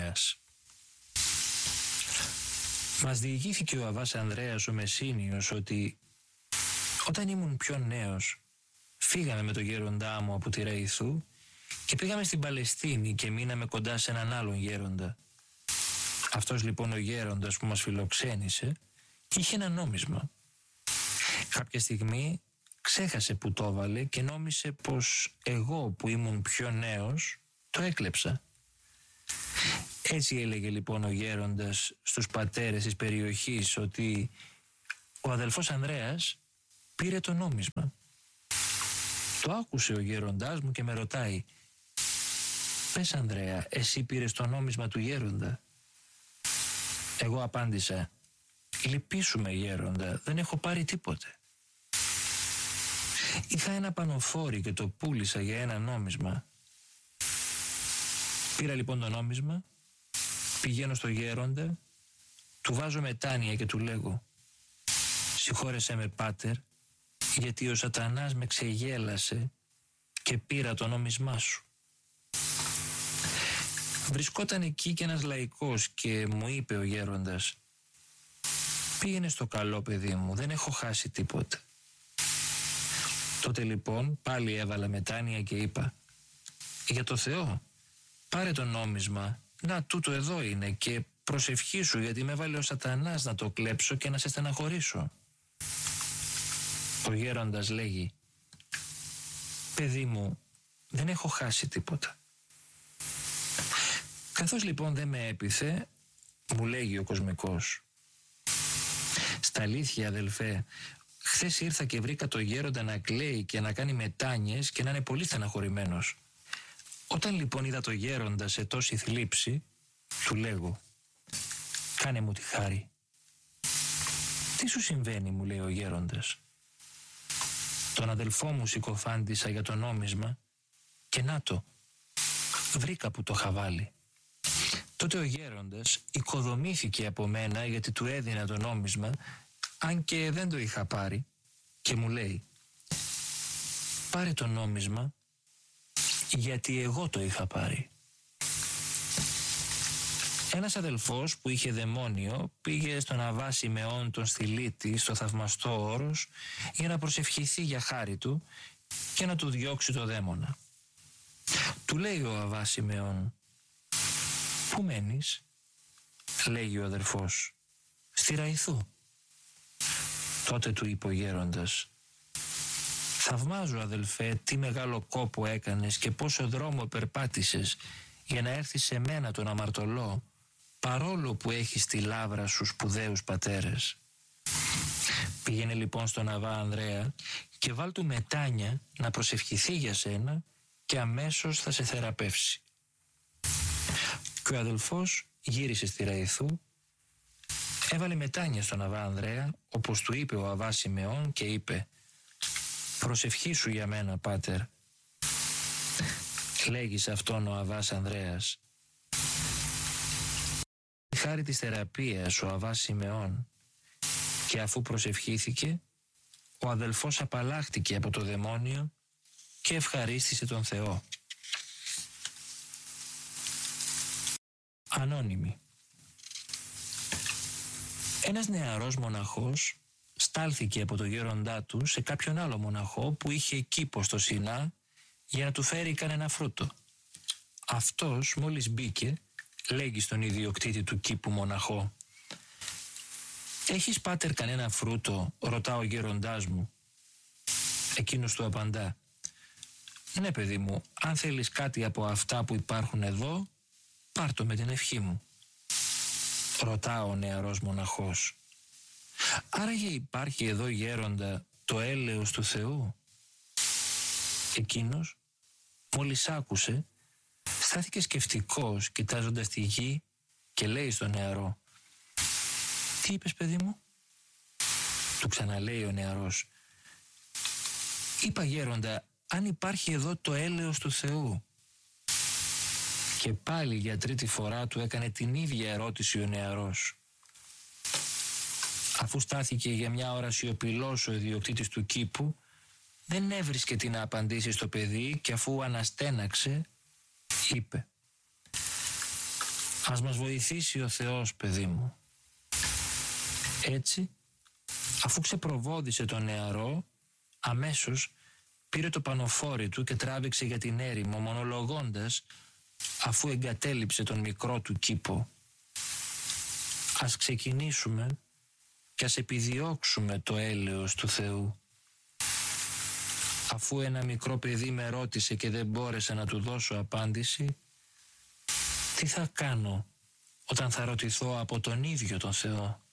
Ανδρέας. Μας διηγήθηκε ο Αββάς Ανδρέας ο Μεσσήνιος ότι όταν ήμουν πιο νέος φύγαμε με τον γέροντά μου από τη Ραϊθού και πήγαμε στην Παλαιστίνη και μείναμε κοντά σε έναν άλλον γέροντα. Αυτός λοιπόν ο γέροντας που μας φιλοξένησε είχε ένα νόμισμα. Κάποια στιγμή ξέχασε που το έβαλε και νόμισε πως εγώ που ήμουν πιο νέος το έκλεψα. Έτσι έλεγε λοιπόν ο γέροντας στους πατέρες της περιοχής ότι ο αδελφός Ανδρέας πήρε το νόμισμα. Το άκουσε ο γέροντάς μου και με ρωτάει «Πες Ανδρέα, εσύ πήρες το νόμισμα του γέροντα?» Εγώ απάντησα «Λυπήσουμε γέροντα, δεν έχω πάρει τίποτε». Είχα ένα πανοφόρι και το πούλησα για ένα νόμισμα. Πήρα λοιπόν το νόμισμα, πηγαίνω στο γέροντα, του βάζω μετάνοια και του λέγω «Συγχώρεσέ με πάτερ, γιατί ο σατανάς με ξεγέλασε και πήρα το νόμισμά σου». Βρισκόταν εκεί και ένας λαϊκός και μου είπε ο γέροντας «Πήγαινε στο καλό παιδί μου, δεν έχω χάσει τίποτα». Τότε λοιπόν πάλι έβαλα μετάνοια και είπα «Για το Θεό, πάρε το νόμισμα, να τούτο εδώ είναι και προσευχήσου γιατί με βάλε ο σατανάς να το κλέψω και να σε στεναχωρήσω». Ο γέροντας λέγει «Παιδί μου, δεν έχω χάσει τίποτα». Καθώς λοιπόν δεν με έπειθε, μου λέγει ο κοσμικός «Στα αλήθεια αδελφέ, χθες ήρθα και βρήκα το γέροντα να κλαίει και να κάνει μετάνοιες και να είναι πολύ στεναχωρημένος. Όταν λοιπόν είδα το γέροντα σε τόση θλίψη, του λέγω «Κάνε μου τη χάρη». «Τι σου συμβαίνει?» μου λέει ο γέροντας. «Τον αδελφό μου συκοφάντησα για το νόμισμα και να το, βρήκα που το είχα βάλει». Τότε ο γέροντας οικοδομήθηκε από μένα γιατί του έδινα το νόμισμα, αν και δεν το είχα πάρει, και μου λέει «Πάρε το νόμισμα γιατί εγώ το είχα πάρει». Ένας αδελφός που είχε δαιμόνιο πήγε στον Αββά Σιμεών τον Στυλίτη στο θαυμαστό όρος για να προσευχηθεί για χάρη του και να του διώξει το δαίμονα. Του λέει ο Αββά Σιμεών «Πού μένεις?» Λέγει ο αδερφός «Στη Ραϊθού». Τότε του είπε ο γέροντας «Θαυμάζω αδελφέ τι μεγάλο κόπο έκανες και πόσο δρόμο περπάτησες για να έρθεις σε μένα τον αμαρτωλό, παρόλο που έχεις τη λάβρα σου σπουδαίους πατέρες. Πήγαινε λοιπόν στον Αββά Ανδρέα και βάλ του μετάνια να προσευχηθεί για σένα και αμέσως θα σε θεραπεύσει». Και ο αδελφός γύρισε στη Ραϊθού, έβαλε μετάνια στον Αββά Ανδρέα όπως του είπε ο Αββά Σιμεών και είπε «Προσευχήσου για μένα πάτερ». Λέγει σε αυτόν ο Αββάς Ανδρέας. Χάρη της θεραπείας ο Αββάς Σιμεών, και αφού προσευχήθηκε ο αδελφός απαλλάχτηκε από το δαιμόνιο και ευχαρίστησε τον Θεό. Ανώνυμη. Ένας νεαρός μοναχός στάλθηκε από το γέροντά του σε κάποιον άλλο μοναχό που είχε κήπο στο Σινά για να του φέρει κανένα φρούτο. Αυτός μόλις μπήκε λέγει στον ιδιοκτήτη του κήπου μοναχό «Έχεις πάτερ κανένα φρούτο?» ρωτά ο γέροντάς μου. Εκείνος του απαντά «Ναι παιδί μου, αν θέλεις κάτι από αυτά που υπάρχουν εδώ, πάρ' το με την ευχή μου». Ρωτά ο νεαρός μοναχός «Άραγε υπάρχει εδώ γέροντα το έλεος του Θεού?» Εκείνος μόλις άκουσε στάθηκε σκεφτικός κοιτάζοντας τη γη και λέει στον νεαρό «Τι είπες παιδί μου?» Του ξαναλέει ο νεαρός «Είπα γέροντα αν υπάρχει εδώ το έλεος του Θεού». Και πάλι για τρίτη φορά του έκανε την ίδια ερώτηση ο νεαρός. Αφού στάθηκε για μια ώρα σιωπηλός ο ιδιοκτήτης του κήπου, δεν έβρισκε τι να απαντήσει στο παιδί και αφού αναστέναξε, είπε Ας μας βοηθήσει ο Θεός, παιδί μου. Έτσι, αφού ξεπροβόδισε τον νεαρό, αμέσως πήρε το πανοφόρι του και τράβηξε για την έρημο, μονολογώντας αφού εγκατέλειψε τον μικρό του κήπο. Ας ξεκινήσουμε και ας επιδιώξουμε το έλεος του Θεού. Αφού ένα μικρό παιδί με ρώτησε και δεν μπόρεσα να του δώσω απάντηση, τι θα κάνω όταν θα ρωτηθώ από τον ίδιο τον Θεό?